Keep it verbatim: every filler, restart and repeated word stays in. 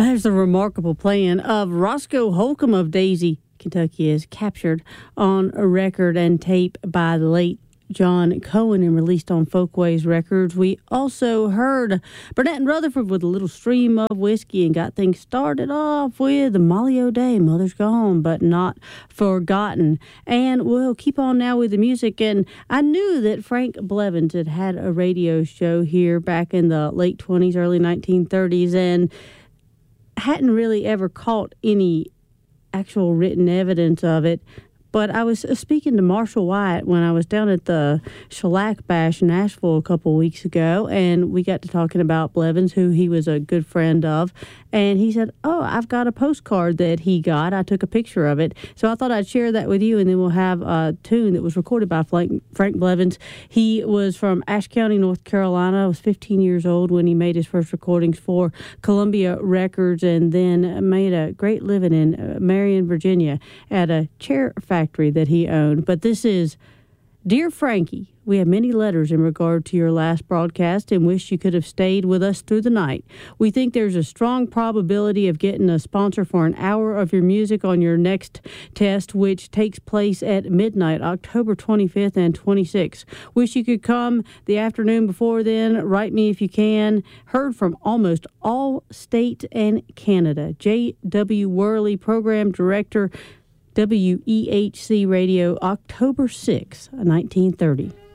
There's the remarkable playing of Roscoe Holcomb of Daisy, Kentucky, is captured on a record and tape by the late John Cohen and released on Folkways Records. We also heard Burnett and Rutherford with a little stream of whiskey and got things started off with the Molly O'Day, Mother's Gone But Not Forgotten. And we'll keep on now with the music. And I knew that Frank Blevins had had a radio show here back in the late twenties, early nineteen thirties, and hadn't really ever caught any actual written evidence of it. But I was speaking to Marshall White when I was down at the Shellac Bash in Nashville a couple weeks ago, and we got to talking about Blevins, who he was a good friend of. And he said, oh, I've got a postcard that he got. I took a picture of it. So I thought I'd share that with you, and then we'll have a tune that was recorded by Frank, Frank Blevins. He was from Ashe County, North Carolina. Was fifteen years old when he made his first recordings for Columbia Records, and then made a great living in Marion, Virginia at a chair factory that he owned. But this is Dear Frankie, we have many letters in regard to your last broadcast and wish you could have stayed with us through the night. We think there's a strong probability of getting a sponsor for an hour of your music on your next test, which takes place at midnight, October twenty-fifth and twenty-sixth. Wish you could come the afternoon before then. Write me if you can. Heard from almost all state and Canada. J W. Worley, Program Director, W E H C Radio, October sixth, nineteen thirty.